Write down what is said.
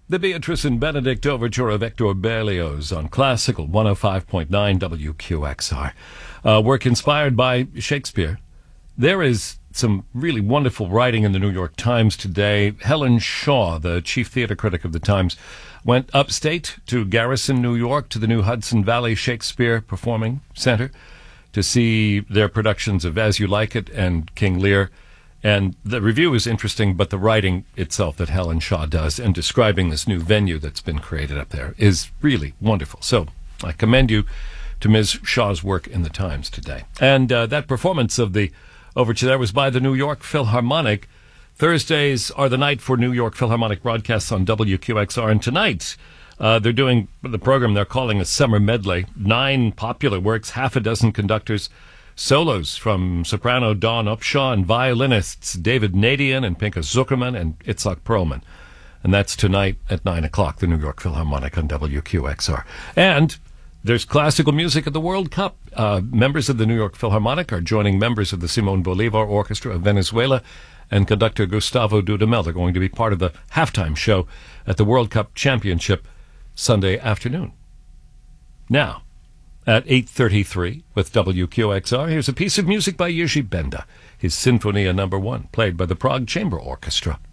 The Beatrice and Benedict Overture of Hector Berlioz on Classical 105.9 WQXR. Work inspired by Shakespeare. There is some really wonderful writing in the New York Times today. Helen Shaw, the chief theater critic of the Times, went upstate to Garrison, New York, to the new Hudson Valley Shakespeare Performing Center to see their productions of As You Like It and King Lear. And the review is interesting, but the writing itself that Helen Shaw does and describing this new venue that's been created up there is really wonderful. So I commend you to Ms. Shaw's work in the Times today. And that performance of the overture there was by the New York Philharmonic. Thursdays are the night for New York Philharmonic broadcasts on WQXR. And tonight, they're doing the program they're calling a summer medley. 9 popular works, half a dozen conductors, solos from soprano Dawn Upshaw and violinists David Nadian and Pinka Zuckerman and Itzhak Perlman. And that's tonight at 9 o'clock, the New York Philharmonic on WQXR. And there's classical music at the World Cup. Members of the New York Philharmonic are joining members of the Simon Bolivar Orchestra of Venezuela and conductor Gustavo Dudamel. They're going to be part of the halftime show at the World Cup Championship Sunday afternoon. Now, at 8:33 with WQXR, here's a piece of music by Jerzy Benda, his Sinfonia No. 1, played by the Prague Chamber Orchestra.